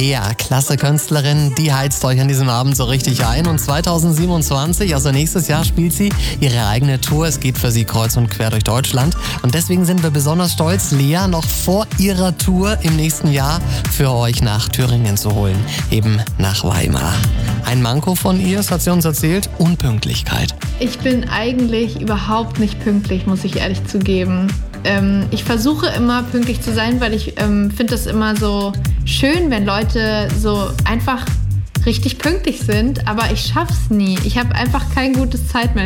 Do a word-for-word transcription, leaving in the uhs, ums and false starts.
Lea, klasse Künstlerin, die heizt euch an diesem Abend so richtig ein. Und zweitausendsiebenundzwanzig, also nächstes Jahr, spielt sie ihre eigene Tour. Es geht für sie kreuz und quer durch Deutschland. Und deswegen sind wir besonders stolz, Lea noch vor ihrer Tour im nächsten Jahr für euch nach Thüringen zu holen. Eben nach Weimar. Ein Manko von ihr, das hat sie uns erzählt, Unpünktlichkeit. Ich bin eigentlich überhaupt nicht pünktlich, muss ich ehrlich zugeben. Ähm, ich versuche immer pünktlich zu sein, weil ich ähm, finde das immer so schön, wenn Leute so einfach richtig pünktlich sind, aber ich schaff's nie. Ich habe einfach kein gutes Zeitmanagement.